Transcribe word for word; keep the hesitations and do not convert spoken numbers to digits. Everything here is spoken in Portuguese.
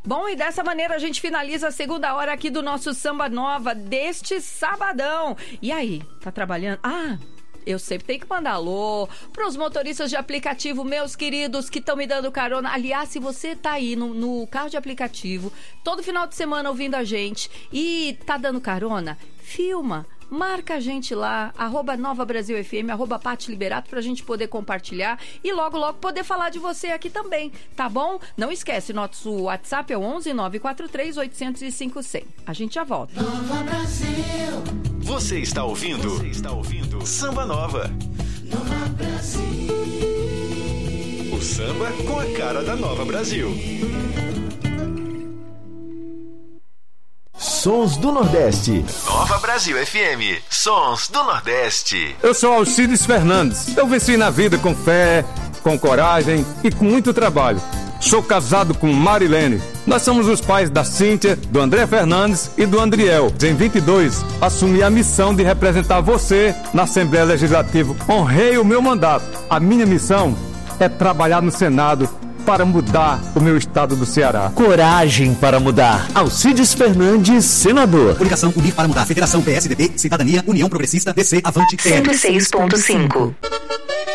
Bom, e dessa maneira a gente finaliza a segunda hora aqui do nosso Samba Nova deste sabadão. E aí, tá trabalhando? Ah... Eu sempre tenho que mandar alô para os motoristas de aplicativo, meus queridos, que estão me dando carona. Aliás, se você tá aí no, no carro de aplicativo, todo final de semana ouvindo a gente e tá dando carona, filma. Marca a gente lá, arroba Nova Brasil F M, arroba Pati Liberato, pra gente poder compartilhar e logo, logo poder falar de você aqui também, tá bom? Não esquece, nosso WhatsApp é o onze nove quatro três oito zero cinco zero zero. A gente já volta. Nova Brasil. Você está ouvindo? Você está ouvindo? Samba Nova. Nova Brasil. O samba com a cara da Nova Brasil. Sons do Nordeste. Nova Brasil F M. Sons do Nordeste. Eu sou Alcides Fernandes. Eu venci na vida com fé, com coragem e com muito trabalho. Sou casado com Marilene. Nós somos os pais da Cíntia, do André Fernandes e do Andriel. Em vinte e dois, assumi a missão de representar você na Assembleia Legislativa. Honrei o meu mandato. A minha missão é trabalhar no Senado para mudar o meu estado do Ceará. Coragem para mudar. Alcides Fernandes, senador. Publicação Unir para Mudar. Federação P S D B, Cidadania, União Progressista, D C, Avante. cento e seis ponto cinco.